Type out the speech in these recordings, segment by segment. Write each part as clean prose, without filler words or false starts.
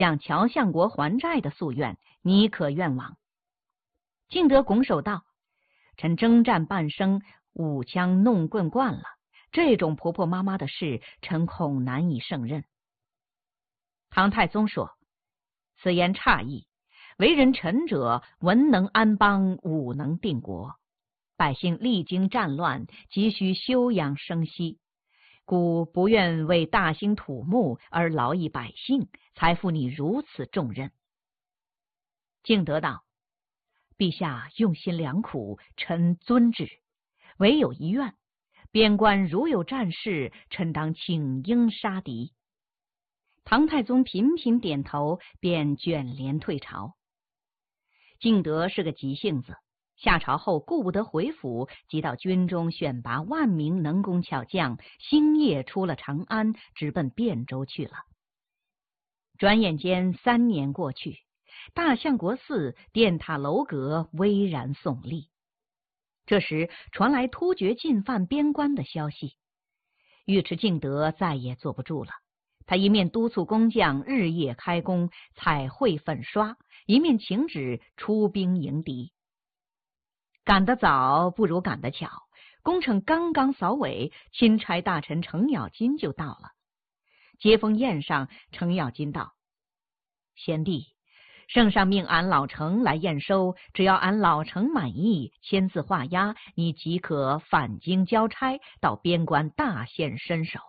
向乔相国还债的夙愿，你可愿往？”敬德拱手道：“臣征战半生，舞枪弄棍惯了，这种婆婆妈妈的事，臣恐难以胜任。”唐太宗说：“此言差矣。为人臣者，文能安邦，武能定国。百姓历经战乱，急需休养生息，故不愿为大兴土木而劳役百姓，才负你如此重任。”敬德道：“陛下用心良苦，臣遵旨。唯有一愿，边关如有战事，臣当请缨杀敌。”唐太宗频频点头，便卷帘退朝。敬德是个急性子，下朝后顾不得回府，即到军中选拔万名能工巧匠，星夜出了长安，直奔汴州去了。转眼间3年过去，大相国寺殿塔楼阁巍然耸立。这时传来突厥进犯边关的消息，尉迟敬德再也坐不住了。他一面督促工匠日夜开工，彩绘粉刷，一面请旨出兵迎敌。赶得早不如赶得巧，工程刚刚扫尾，钦差大臣程咬金就到了。接风宴上，程咬金道：“贤弟，圣上命俺老程来验收，只要俺老程满意，签字画押，你即可返京交差，到边关大显身手。”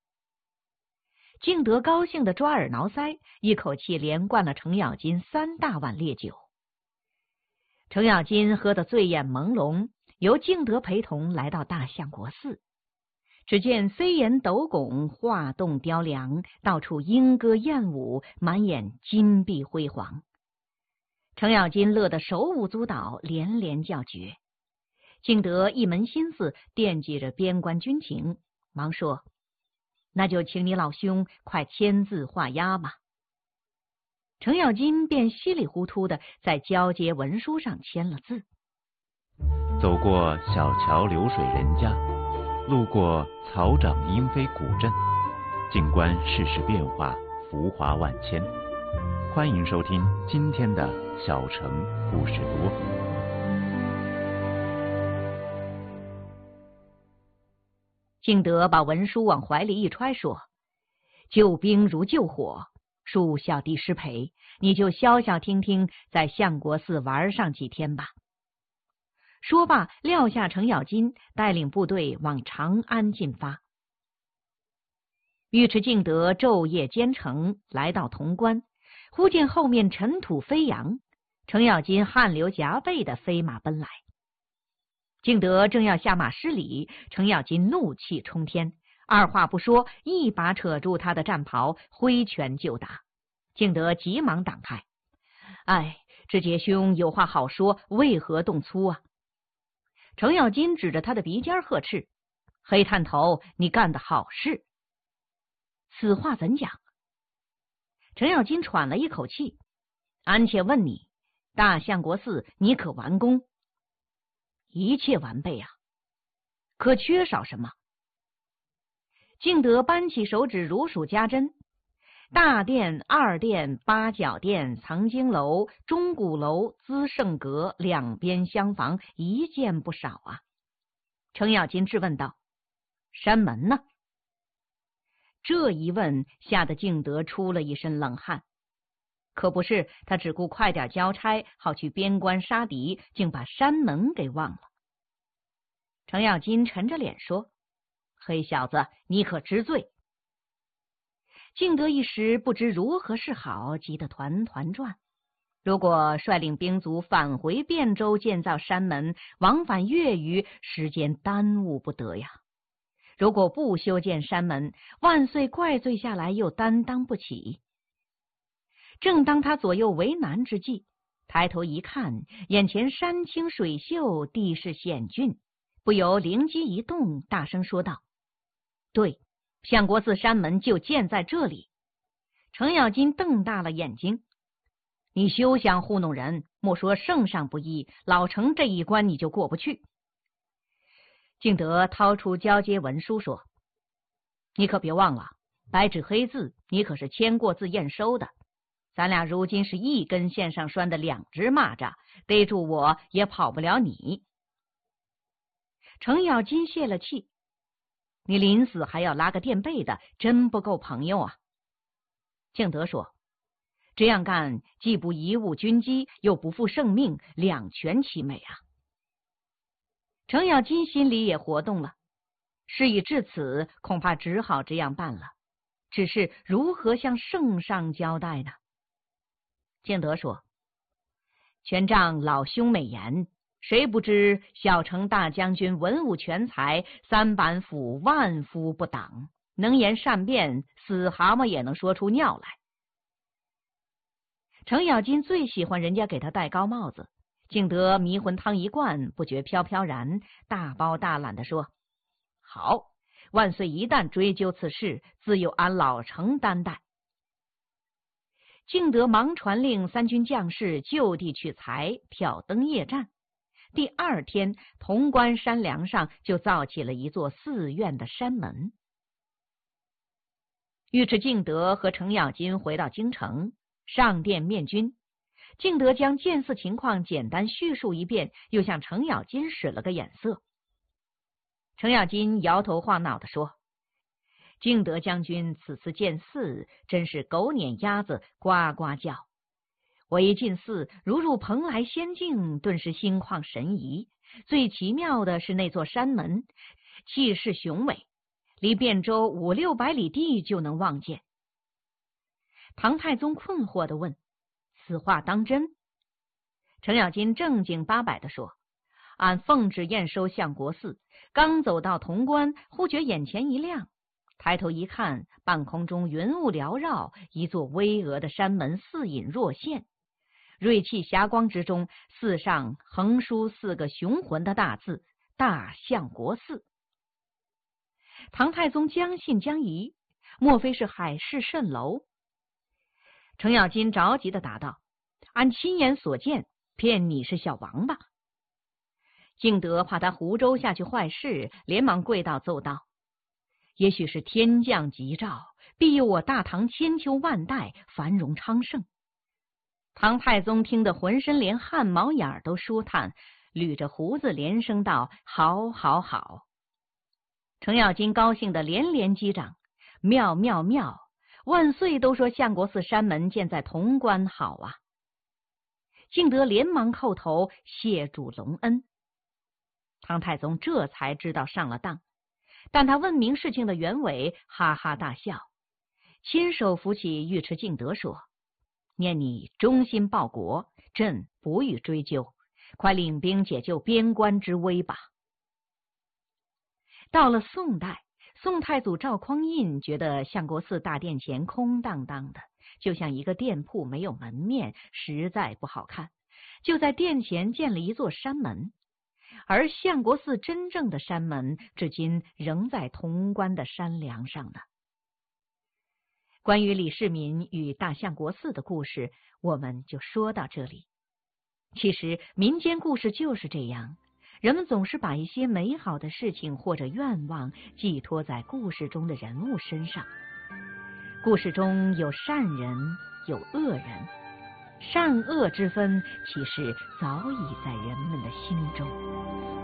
敬德高兴的抓耳挠腮，一口气连灌了程咬金3大碗烈酒。程咬金喝得醉眼朦胧，由敬德陪同来到大相国寺。只见飞檐斗拱，画栋雕梁，到处莺歌燕舞，满眼金碧辉煌。程咬金乐得手舞足蹈，连连叫绝。敬德一门心思惦记着边关军情，忙说：“那就请你老兄快签字画押吧。”程咬金便稀里糊涂的在交接文书上签了字。 走过小桥流水人家，路过草长莺飞古镇，静观世事变化，浮华万千。欢迎收听今天的小城故事多。 敬德把文书往怀里一揣，说：“救兵如救火，恕小弟失陪，你就消消停停在相国寺玩上几天吧。”说罢，撂下程咬金，带领部队往长安进发。尉迟敬德昼夜兼程，来到潼关，忽见后面尘土飞扬，程咬金汗流浃背的飞马奔来。敬德正要下马施礼，程咬金怒气冲天，二话不说，一把扯住他的战袍，挥拳就打。敬德急忙挡开：“哎，知节兄有话好说，为何动粗啊？”程咬金指着他的鼻尖呵斥：“黑探头，你干的好事！”此话怎讲？程咬金喘了一口气：“俺且问你，大相国寺你可完工？”“一切完备啊，可缺少什么？”敬德扳起手指，如数家珍：大殿、二殿、八角殿、藏经楼、钟鼓楼、资圣阁，两边厢房，一件不少啊。程咬金质问道：“山门呢？”这一问吓得敬德出了一身冷汗，可不是他只顾快点交差，好去边关杀敌，竟把山门给忘了。程咬金沉着脸说：“黑小子，你可知罪？”敬德一时不知如何是好，急得团团转。如果率领兵卒返回汴州建造山门，往返越余，时间耽误不得呀。如果不修建山门，万岁怪罪下来又担当不起。正当他左右为难之际，抬头一看，眼前山清水秀，地势险峻，不由灵机一动，大声说道：“对，相国寺山门就建在这里。”程咬金瞪大了眼睛：“你休想糊弄人！莫说圣上不依，老程这一关你就过不去。”敬德掏出交接文书说：“你可别忘了，白纸黑字，你可是签过字验收的。 咱俩如今是一根线上拴的两只蚂蚱，逮住我也跑不了你。程咬金泄了气，你临死还要拉个垫背的，真不够朋友啊。敬德说，这样干既不贻误军机，又不负圣命，两全其美啊。程咬金心里也活动了，事已至此，恐怕只好这样办了，只是如何向圣上交代呢？敬德说，权杖老兄美言，谁不知小程大将军文武全才，三板斧万夫不挡，能言善辩，死蛤蟆也能说出尿来。程咬金最喜欢人家给他戴高帽子，敬德迷魂汤一灌，不觉飘飘然，大包大揽地说，好，万岁一旦追究此事，自有俺老程担待。敬德忙传令三军将士就地取材，挑灯夜战。第二天，潼关山梁上就造起了一座寺院的山门。尉迟敬德和程咬金回到京城，上殿面君。敬德将见寺情况简单叙述一遍，又向程咬金使了个眼色。程咬金摇头晃脑地说，敬德将军此次见寺，真是狗撵鸭子呱呱叫。我一进寺，如入蓬莱仙境，顿时心旷神怡。最奇妙的是那座山门，气势雄伟，离汴州500-600里地就能望见。唐太宗困惑地问，此话当真？程咬金正经八百地说，俺奉旨验收相国寺，刚走到潼关，忽觉眼前一亮，抬头一看，半空中云雾缭绕，一座巍峨的山门似隐若现，锐气霞光之中，寺上横书4个雄浑的大字，大相国寺。唐太宗将信将疑，莫非是海市蜃楼？程咬金着急地答道，俺亲眼所见，骗你是小王八。敬德怕他湖州下去坏事，连忙跪倒奏道，也许是天降吉兆，庇佑我大唐千秋万代，繁荣昌盛。唐太宗听得浑身连汗毛眼都舒坦，捋着胡子连声道，好好好。程咬金高兴得连连击掌，妙妙妙，万岁都说相国寺山门建在潼关好啊。敬德连忙叩头谢主隆恩。唐太宗这才知道上了当，但他问明事情的原委，哈哈大笑，亲手扶起尉迟敬德说，念你忠心报国，朕不予追究，快领兵解救边关之危吧。到了宋代，宋太祖赵匡胤觉得相国寺大殿前空荡荡的，就像一个店铺没有门面，实在不好看，就在殿前建了一座山门。而相国寺真正的山门至今仍在潼关的山梁上呢。关于李世民与大相国寺的故事，我们就说到这里。其实民间故事就是这样，人们总是把一些美好的事情或者愿望寄托在故事中的人物身上。故事中有善人，有恶人，善恶之分其实早已在人们的心中。